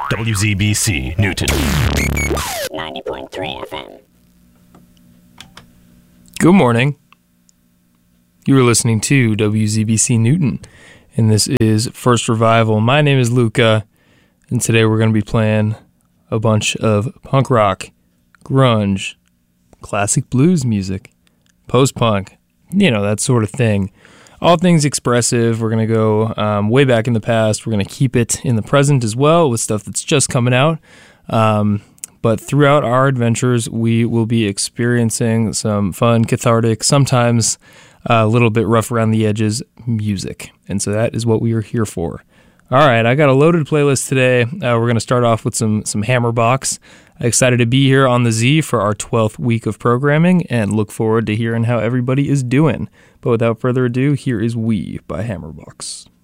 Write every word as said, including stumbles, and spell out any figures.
W Z B C Newton. ninety point three F M. Good morning. You are listening to W Z B C Newton, and this is First Revival. My name is Luca, and today we're going to be playing a bunch of punk rock, grunge, classic blues music, post-punk, you know, that sort of thing. All things expressive. We're going to go um, way back in the past. We're going to keep it in the present as well with stuff that's just coming out. Um, but throughout our adventures, we will be experiencing some fun, cathartic, sometimes a little bit rough around the edges music. And so that is what we are here for. All right, I got a loaded playlist today. Uh, we're going to start off with some some Hammerbox. I'm excited to be here on the Z for our twelfth week of programming and look forward to hearing how everybody is doing. But without further ado, here is We by Hammerbox.